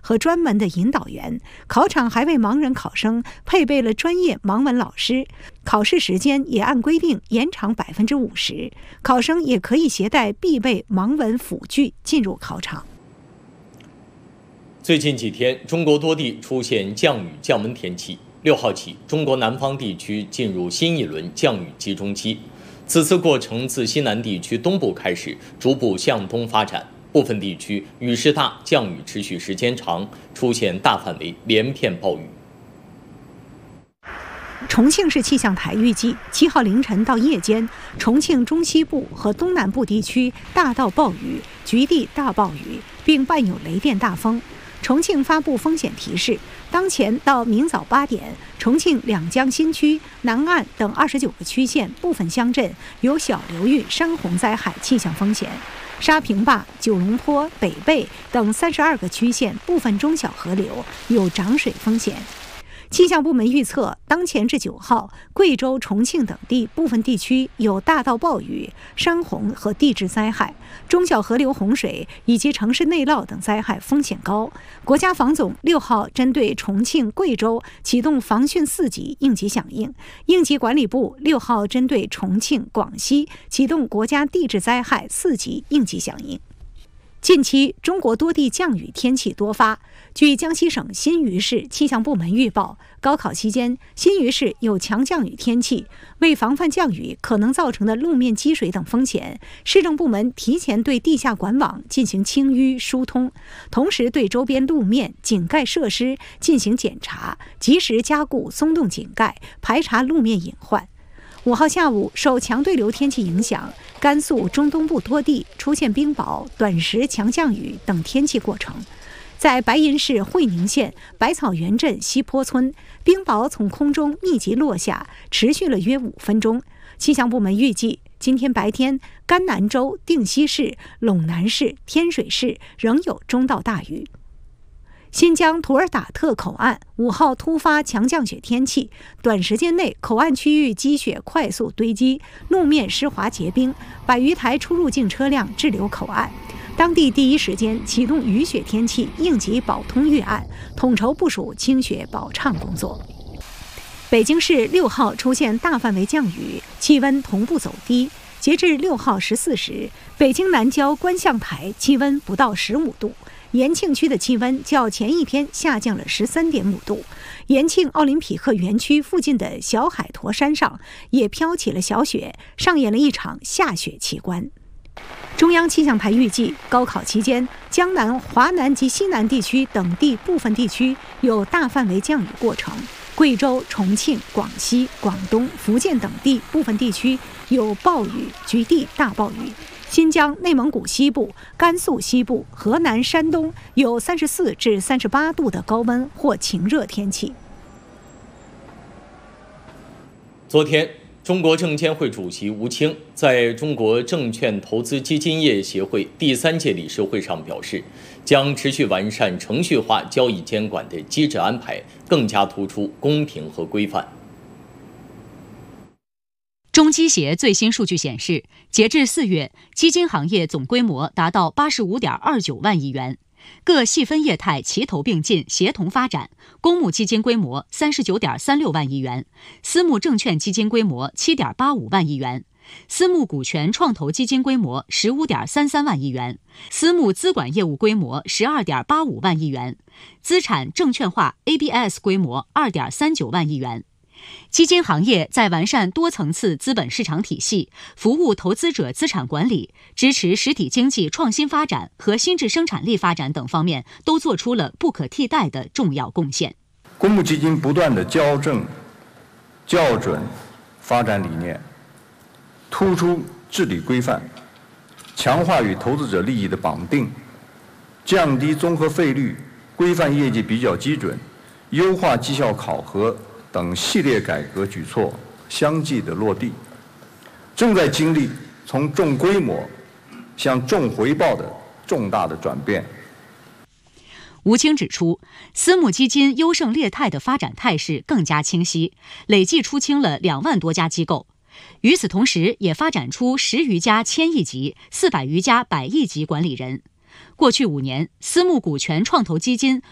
和专门的引导员。考场还为盲人考生配备了专业盲文老师，考试时间也按规定延长50%。考生也可以携带必备盲文辅具进入考场。 最近几天，中国多地出现降雨降温天气。6号起，中国南方地区进入新一轮降雨集中期。此次过程自西南地区东部开始，逐步向东发展。部分地区雨势大，降雨持续时间长，出现大范围连片暴雨。 重庆市气象台预计，7号凌晨到夜间，重庆中西部和东南部地区大到暴雨，局地大暴雨，并伴有雷电大风。重庆发布风险提示，当前到明早8点，重庆两江新区、南岸等29个区县部分乡镇有小流域山洪灾害气象风险。沙坪坝、九龙坡、北碚等32个区县部分中小河流有涨水风险。气象部门预测，当前至9号，贵州、重庆等地部分地区有大到暴雨、山洪和地质灾害，中小河流洪水以及城市内涝等灾害风险高。国家防总6号针对重庆、贵州启动防汛4级应急响应，应急管理部6号针对重庆、广西启动国家地质灾害4级应急响应。近期，中国多地降雨天气多发。据江西省新余市气象部门预报，高考期间，新余市有强降雨天气。为防范降雨可能造成的路面积水等风险，市政部门提前对地下管网进行清淤疏通，同时对周边路面、井盖设施进行检查，及时加固松动井盖，排查路面隐患。5号下午，受强对流天气影响，甘肃中东部多地出现冰雹、短时强降雨等天气过程。在白银市会宁县百草园镇西坡村，冰雹从空中密集落下，持续了约5分钟。气象部门预计，今天白天，甘南州、定西市、陇南市、天水市仍有中到大雨。新疆图尔塔特口岸5号突发强降雪天气，短时间内口岸区域积雪快速堆积，路面湿滑结冰，100余台出入境车辆滞留口岸。当地第一时间启动雨雪天气应急保通预案，统筹部署清雪保畅工作。北京市6号出现大范围降雨，气温同步走低。截至6号14时，北京南郊观象台气温不到15度。延庆区的气温较前一天下降了13.5度，延庆奥林匹克园区附近的小海坨山上也飘起了小雪，上演了一场下雪奇观。中央气象台预计，高考期间，江南、华南及西南地区等地部分地区有大范围降雨过程，贵州、重庆、广西、广东、福建等地部分地区有暴雨、局地大暴雨。新疆、内蒙古西部、甘肃西部、河南、山东有34至38度的高温或晴热天气。 昨天，中国证监会主席吴清在中国证券投资基金业协会第3届理事会上表示，将持续完善程序化交易监管的机制安排，更加突出公平和规范。 中基协最新数据显示，截至4月，基金行业总规模达到85.29万亿元，各细分业态齐头并进，协同发展。公募基金规模39.36万亿元，私募证券基金规模7.85万亿元，私募股权创投基金规模15.33万亿元，私募资管业务规模12.85万亿元，资产证券化 ABS 规模2.39万亿元。基金行业在完善多层次资本市场体系、服务投资者资产管理、支持实体经济创新发展和新质生产力发展等方面都做出了不可替代的重要贡献。 公募基金不断地校正、校准发展理念，突出治理规范，强化与投资者利益的绑定，降低综合费率，规范业绩比较基准，优化绩效考核等系列改革举措相继的落地，正在经历从重规模向重回报的重大的转变。 吴清指出，私募基金优胜劣汰的发展态势更加清晰，累计出清了2万多家机构。与此同时，也发展出10余家千亿级、400余家百亿级管理人。过去5年，私募股权创投基金